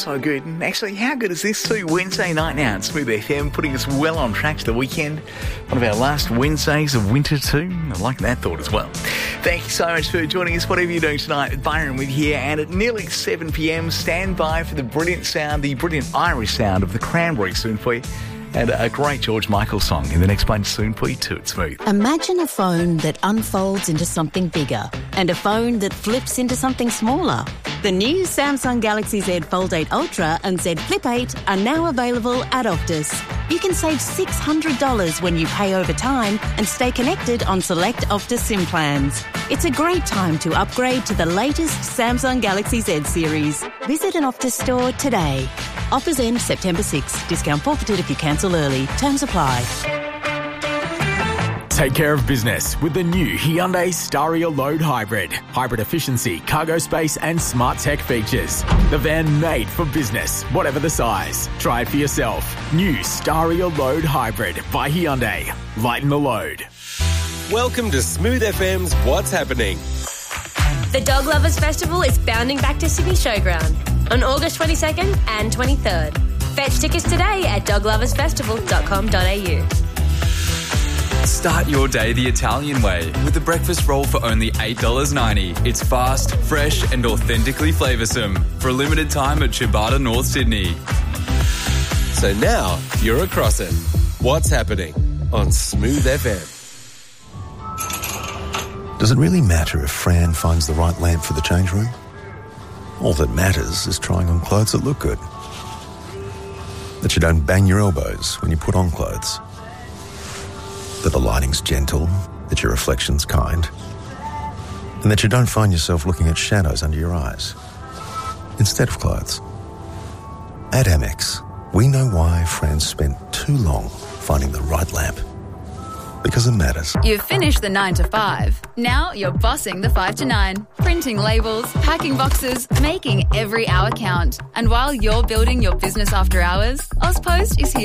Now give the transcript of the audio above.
so good. And actually, how good is this too? Wednesday night now at Smooth FM, putting us well on track to the weekend. One of our last Wednesdays of winter too. I like that thought as well. Thank you so much for joining us, whatever you're doing tonight. Byron with you here, and at nearly 7 p.m, stand by for the brilliant sound, the brilliant Irish sound of the Cranberries soon for you. And a great George Michael song in the next bunch soon for you too. It's Smooth. Imagine a phone that unfolds into something bigger and a phone that flips into something smaller. The new Samsung Galaxy Z Fold 8 Ultra and Z Flip 8 are now available at Optus. You can save $600 when you pay over time and stay connected on select Optus SIM plans. It's a great time to upgrade to the latest Samsung Galaxy Z series. Visit an Optus store today. Offers end September 6. Discount forfeited if you cancel early. Terms apply. Take care of business with the new Hyundai Staria Load Hybrid. Hybrid efficiency, cargo space and smart tech features. The van made for business, whatever the size. Try it for yourself. New Staria Load Hybrid by Hyundai. Lighten the load. Welcome to Smooth FM's What's Happening. The Dog Lovers Festival is bounding back to Sydney Showground on August 22nd and 23rd. Fetch tickets today at dogloversfestival.com.au. Start your day the Italian way with a breakfast roll for only $8.90. It's fast, fresh and authentically flavoursome. For a limited time at Ciabatta, North Sydney. So now you're across it. What's Happening on Smooth FM. Does it really matter if Fran finds the right lamp for the change room? All that matters is trying on clothes that look good. That you don't bang your elbows when you put on clothes. That the lighting's gentle, that your reflection's kind, and that you don't find yourself looking at shadows under your eyes instead of clothes. At Amex, we know why Fran spent too long finding the right lamp. Because it matters. You've finished the 9 to 5. Now you're bossing the 5 to 9. Printing labels, packing boxes, making every hour count. And while you're building your business after hours, Ozpost is here